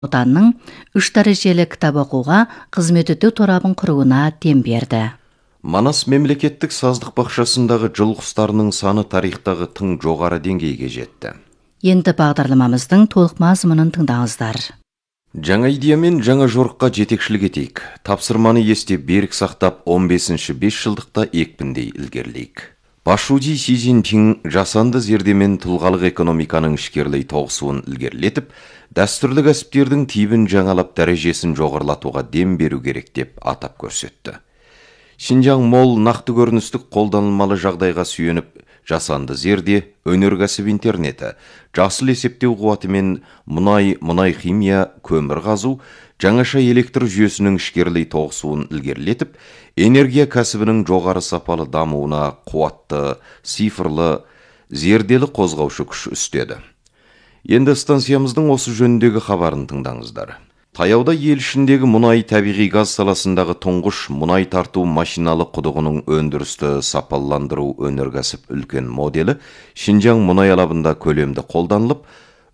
ауданның 3 дәрежелі кітап оқуға қызмет ету торабын құруына дем берді. Манас мемлекеттік саздық бақшасындағы жыл құстарының саны тарихтағы тың жоғары деңгейге жетті. Енді бағдарламамыздың толық мазмұнын тыңдаңыздар. Жаңа идеямен жаңа жорыққа жетекшілік етейік. Тапсырманы естеп берік сақтап 15-ші 5 жылдықта екпіндей ілгерілейік. Басшуди Си Цзиньпин жасанды зердемен тұлғалық экономиканың ішкерлей тоғысуын ілгерілетіп, дәстүрлі кәсіптердің тибін жаңалап дәрежесін жоғарылатуға дем беру керек деп атап көрсетті. Шинжаң мол нақты көріністік қолданылмалы жағдайға сүйеніп, жасанды зерде, өнеркәсіп интернеті, жасыл есептеу қуатымен мұнай химия, көмір қазу, жаңаша электр жүйесінің ішкерлей тоғысуын ілгерілетіп, энергия кәсібінің жоғары сапалы дамуына қуатты, цифрлы, зерделі қозғаушы күш үстеді. Енді станциямыздың осы жөніндегі хабарын тыңдаңыздар. Таяуда ел ішіндегі мұнай табиғи газ саласындағы тұңғыш мұнай тарту машиналы құдығының өндірісті сапалландыру өнеркәсіп үлкен моделі Шинжаң мұнай алабында көлемді қолданылып,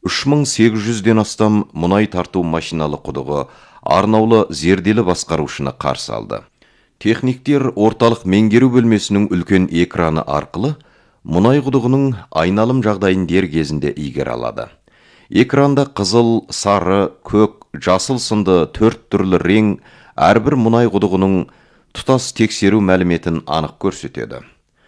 3800-ден астам мұнай тарту машиналы құдығы арнаулы зерделі басқарушыны қарсы алды. Техниктер орталық меңгеру бөлмесінің үлкен экраны арқылы мұнай құдығының айналым жағдайын дер кезінде игере алады. Экранда қызыл, сары, көк, жасыл сынды 4 түрлі рең әрбір мұнай құдығының тұтас тексеру мәліметін анық көрсетеді.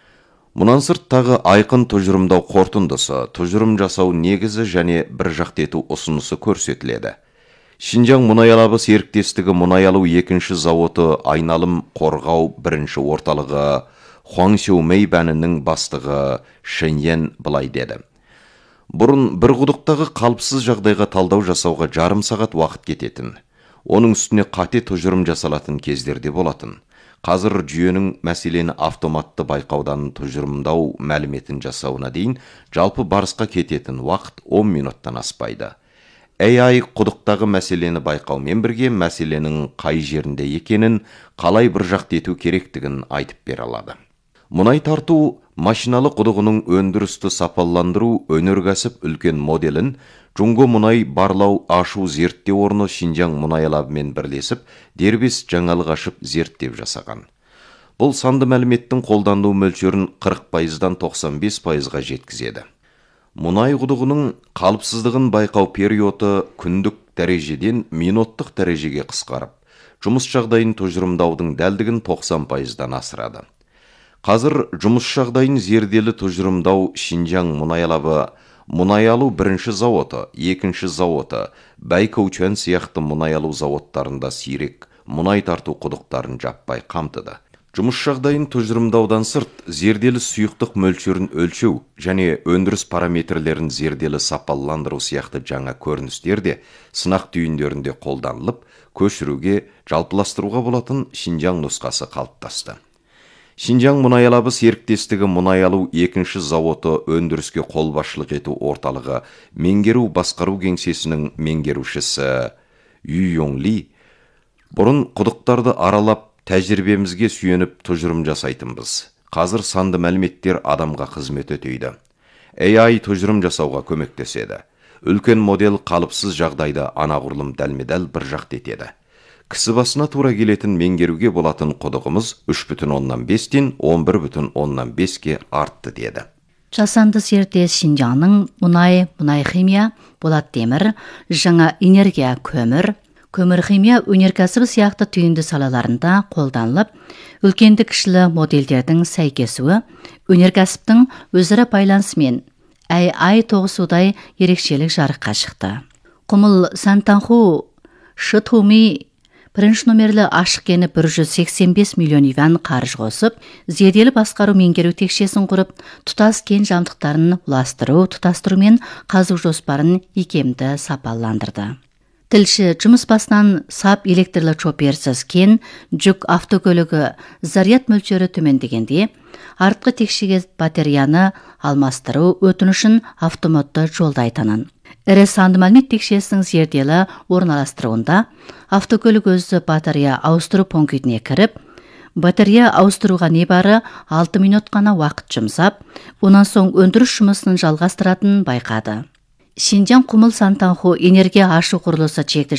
Мұнан сырт тағы айқын тұжырымдау қорытындысы, тұжырым жасау негізі және бір жақты ету ұсынысы көрсетіледі. Шинжаң мұнай алабы серіктестігі мұнай алу 2-ші зауыты айналым қорғау 1-ші орталығы Хуаңсю Мэй бәнінің бастығы Шэньен былай деді. Бұрын бір құдықтағы қалыпсыз жағдайға талдау жасауға жарым сағат уақыт кететін. Оның үстіне қате тұжырым жасалатын кездерде болатын. Қазір жүйенің мәселені автоматты байқаудан тұжырымдау мәліметін жасауына дейін жалпы барысқа кететін уақыт 10 минуттан аспайды. AI құдықтағы мәселені байқаумен бірге мәселенің қай жерінде екенін, қалай бір жақты ету керектігін айтып бере алады. Мұнай тарту машиналы құдығының өндірісті сапалландыру өнеркәсіп үлкен моделін Жұңго мұнай барлау ашу зерттеу орны Шинжаң мұнай алабымен бірлесіп, дербес жаңалық ашып зерттеп жасаған. Бұл санды мәліметтің қолданылу мөлшерін 40%-дан 95%-ға жеткізеді. Мұнай құдығының қалыпсыздығын байқау периоды күндік дәрежеден минуттық дәрежеге қысқарып, жұмыс жағдайын тұжырымдаудың дәлдігін 90%-дан асырады. Қазір жұмыс жағдайын зерделі тұжырымдау Шинжаң мұнай алабы мұнай алу 1-ші зауыты, 2-ші зауыты, Бәйкөучан сияқты мұнай алу зауыттарында сирек мұнай тарту құдықтарын жаппай қамтыды. Жұмыс жағдайын тұжырымдаудан сырт, зерделі сұйықтық мөлшерін өлшеу және өндіріс параметрлерін зерделі сапалландыру сияқты жаңа көріністер де сынақ түйіндерінде қолданылып, көшіруге, жалпыластыруға болатын Шинжаң нұсқасы қалыптасты. Шинжаң мұнай алабы серіктестігі мұнай алу 2-ші зауыты өндіріске қолбасшылық ету орталығы меңгеру басқару кеңсесінің меңгерушісі Ю Йонг Ли бұрын құдықтарды аралап тәжірибемізге сүйеніп тұжырым жасайтынбыз. Қазір санды мәліметтер адамға қызмет етейді. AI тұжырым жасауға көмектеседі. Үлкен модел қалыпсыз жағдайда анағұрлым дәлме-дәл бір жақты етеді. Кісі басына тура келетін меңгеруге болатын құдығымыз 3,5-тен 11,5-ке артты деді. Жасанды зерде Шинжаңның мұнай химия, болат темір, жаңа энергия көмір химия өнеркәсібі сияқты түйінді салаларында қолданылып, үлкенді кішілі модельдердің сәйкесуі өнеркәсіптің өзара байланысымен AI тоғысудай ерекшелік жарыққа шықты. Құмыл Сантанху Шытуми 1-ші номерлі ашық кені 185 миллион юан қаржы қосып, зерделі басқару меңгеру текшесін құрып, тұтас кен жабдықтарын тұтастыру мен қазу жоспарын икемді сапалландырды. Тілші жұмыс басынан сап электрлі чоперсіз кен жүк автокөлігі заряд мөлшері төмендегенде, артқы текшеге батареяны алмастыру өтінішін автоматты жолдайтынын. Ірі санды мәлімет текшесінің зерделі орналастыруында автокөлік өзі батарея ауыстыру пунктіне кіріп, батарея ауыстыруға небары 6 минут қана уақыт жұмсап, онан соң өндіріс жұмысын жалғастыратын байқады. Шинжаң Құмыл Сантанху энергия ашу құрылысы чекті